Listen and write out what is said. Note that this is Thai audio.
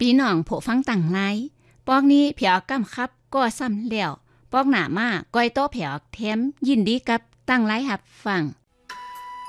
พี่น้องผู้ฟังต่างหลายปอกนี้เผียวกำคับก็ซ้ำแล้วปอกหน้ามาก้อยโตเผียวแถมยินดีกับตั้งหลายหับฟัง